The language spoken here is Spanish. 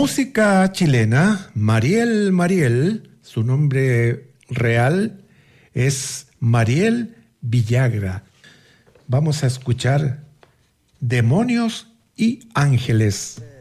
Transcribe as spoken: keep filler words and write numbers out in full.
Música chilena, Mariel Mariel, su nombre real es Mariel Villagra. Vamos a escuchar Demonios y Ángeles.